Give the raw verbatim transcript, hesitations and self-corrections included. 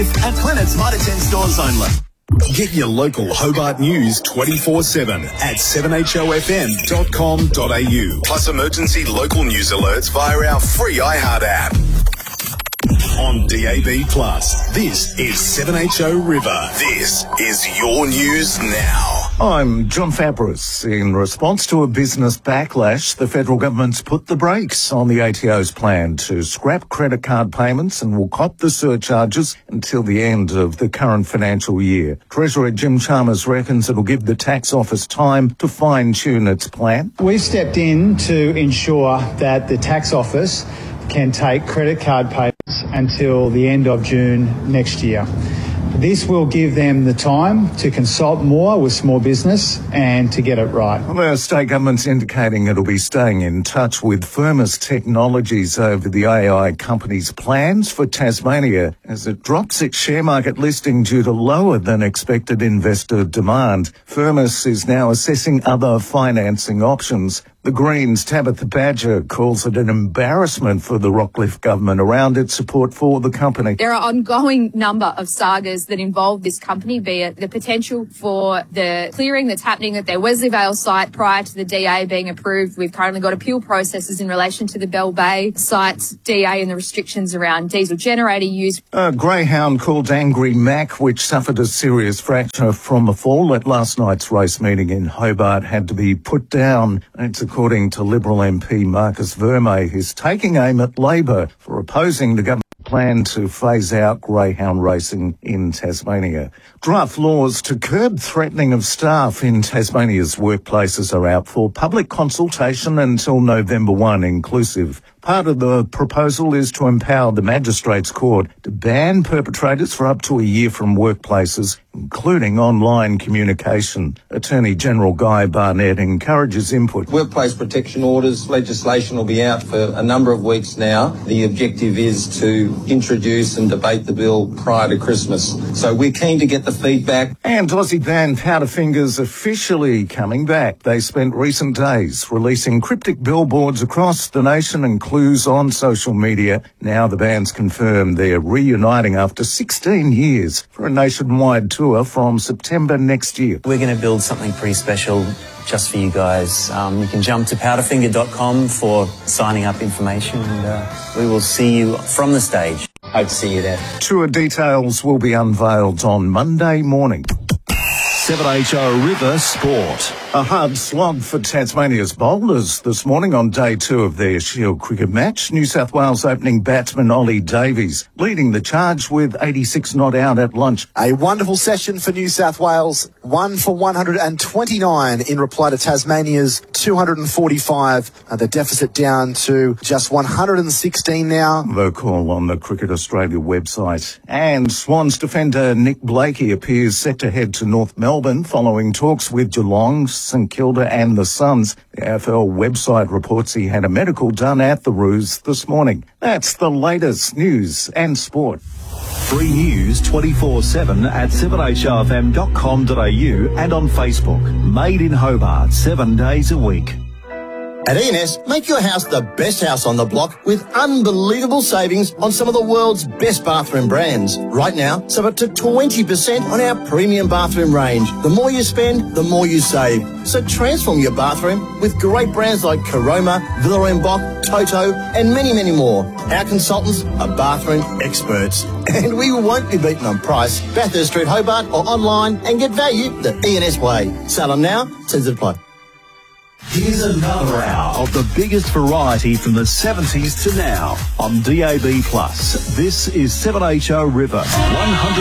At Planet's Mitre ten stores only. Get your local Hobart news twenty-four seven at seven h o f m dot com dot a u. Plus emergency local news alerts via our free iHeart app. On D A B Plus, this is seven H O River. This is your news now. I'm John Fabris. In response to a business backlash, the federal government's put the brakes on the A T O's plan to scrap credit card payments and will cop the surcharges until the end of the current financial year. Treasurer Jim Chalmers reckons it'll give the tax office time to fine-tune its plan. We've stepped in to ensure that the tax office can take credit card payments until the end of June next year. This will give them the time to consult more with small business and to get it right. The state government's indicating it'll be staying in touch with Firmus Technologies over the A I company's plans for Tasmania as it drops its share market listing due to lower than expected investor demand. Firmus is now assessing other financing options. The Greens' Tabitha Badger calls it an embarrassment for the Rockcliffe government around its support for the company. There are ongoing number of sagas that involve this company, be it the potential for the clearing that's happening at their Wesley Vale site prior to the D A being approved. We've currently got appeal processes in relation to the Bell Bay site's D A and the restrictions around diesel generator use. A greyhound called Angry Mac, which suffered a serious fracture from a fall at last night's race meeting in Hobart, had to be put down. It's according to Liberal M P Marcus Vermey, who's taking aim at Labor for opposing the government plan to phase out greyhound racing in Tasmania. Draft laws to curb threatening of staff in Tasmania's workplaces are out for public consultation until November first inclusive. Part of the proposal is to empower the Magistrates Court to ban perpetrators for up to a year from workplaces, including online communication. Attorney General Guy Barnett encourages input. Workplace protection orders legislation will be out for a number of weeks now. The objective is to introduce and debate the bill prior to Christmas. So we're keen to get the feedback. And Aussie band Powderfingers officially coming back. They spent recent days releasing cryptic billboards across the nation and clues on social media. Now the band's confirmed they're reuniting after sixteen years for a nationwide tour from September next year. We're going to build something pretty special just for you guys. Um, you can jump to powderfinger dot com for signing up information, and uh, we will see you from the stage. Hope to see you there. Tour details will be unveiled on Monday morning. seven H O River Sport. A hard slog for Tasmania's bowlers this morning on day two of their Shield cricket match. New South Wales opening batsman Ollie Davies leading the charge with eighty-six not out at lunch. A wonderful session for New South Wales. One for one hundred twenty-nine in reply to Tasmania's two hundred forty-five. Uh, the deficit down to just one hundred sixteen now. The call on the Cricket Australia website. And Swans defender Nick Blakey appears set to head to North Melbourne following talks with Geelong, St Kilda and the Suns. The A F L website reports he had a medical done at the Roos this morning. That's the latest news and sport. Free news twenty-four seven at seven h o f m dot com dot a u and on Facebook. Made in Hobart, seven days a week. At E and S, make your house the best house on the block with unbelievable savings on some of the world's best bathroom brands. Right now, save up to twenty percent on our premium bathroom range. The more you spend, the more you save. So transform your bathroom with great brands like Caroma, Villa en Bock, Toto, and many, many more. Our consultants are bathroom experts. And we won't be beaten on price. Bathurst Street, Hobart, or online and get value the E and S way. Sell them now, terms apply. Here's another hour of the biggest variety from the seventies to now on D A B Plus. This is seven H O River one hundred